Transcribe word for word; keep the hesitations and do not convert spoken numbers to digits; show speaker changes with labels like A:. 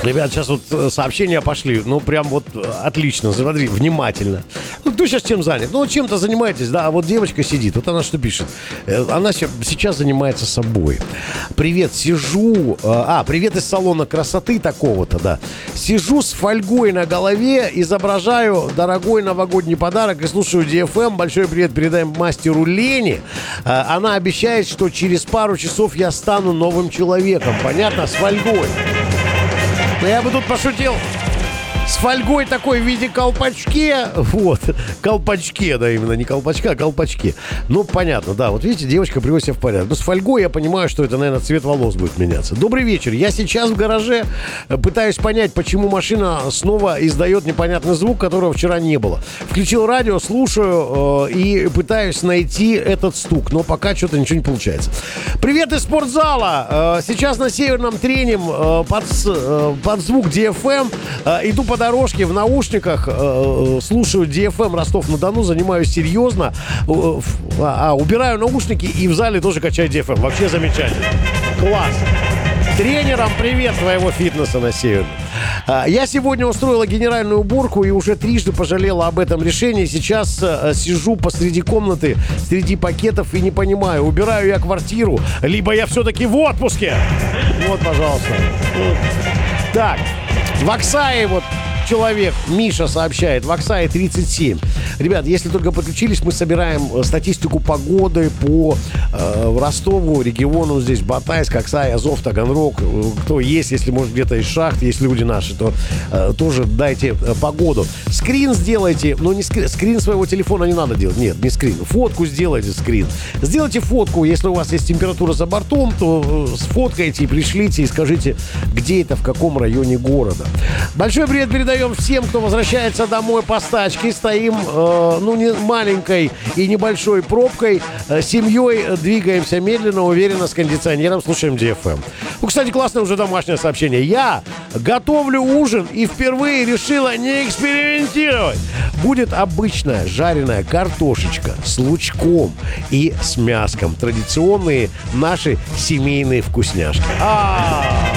A: Ребят, сейчас вот сообщения пошли. Ну, прям вот отлично. Смотри, внимательно. Ну, кто сейчас чем занят? Ну, чем-то занимаетесь, да. А вот девочка сидит. Вот она что пишет? Она сейчас занимается собой. Привет, сижу... А, привет из салона красоты такого-то, да. Сижу с фольгой на голове, изображаю дорогой новогодний подарок и слушаю ди эф эм. Большой привет передаем мастеру Лене. Она обещает, что через пару часов я стану новым человеком. Понятно? С фольгой. Но я бы тут пошутил с фольгой такой в виде колпачке. Вот, колпачке, да, именно не колпачка, а колпачке. Ну, понятно, да, вот видите, девочка приводит себя в порядок. Но с фольгой я понимаю, что это, наверное, цвет волос будет меняться. Добрый вечер, я сейчас в гараже пытаюсь понять, почему машина снова издает непонятный звук, которого вчера не было. Включил радио, слушаю э, и пытаюсь найти этот стук, но пока что-то ничего не получается. Привет из спортзала. Э, сейчас на Северном треним э, под, э, под звук ди эф эм. Э, иду по дорожке в наушниках, э, слушаю ди эф эм Ростов-на-Дону, занимаюсь серьезно, э, а, убираю наушники и в зале тоже качаю ди эф эм. Вообще замечательно. Класс. Тренерам привет своего фитнеса на Северном. Я сегодня устроила генеральную уборку и уже трижды пожалела об этом решении. Сейчас э, сижу посреди комнаты, среди пакетов и не понимаю, убираю я квартиру, либо я все-таки в отпуске. Вот, пожалуйста. Так, в Оксае вот человек, Миша сообщает, в Оксае тридцать семь. Ребят, если только подключились, мы собираем статистику погоды по э, Ростову, региону здесь, Батайск, Оксай, Азов, Таганрог. Кто есть, если, может, где-то из шахт, есть люди наши, то э, тоже дайте э, погоду. Скрин сделайте, но не скрин, скрин своего телефона не надо делать, нет, не скрин. Фотку сделайте, скрин. Сделайте фотку, если у вас есть температура за бортом, то э, сфоткайте и пришлите, и скажите, где это, в каком районе города. Большой привет передаем всем, кто возвращается домой по стачке. Стоим, э, ну, не маленькой и небольшой пробкой. Э, семьей двигаемся медленно, уверенно, с кондиционером. Слушаем ди эф эм. Ну, кстати, классное уже домашнее сообщение. Я готовлю ужин и впервые решила не экспериментировать. Будет обычная жареная картошечка с лучком и с мяском. Традиционные наши семейные вкусняшки. А-а-а!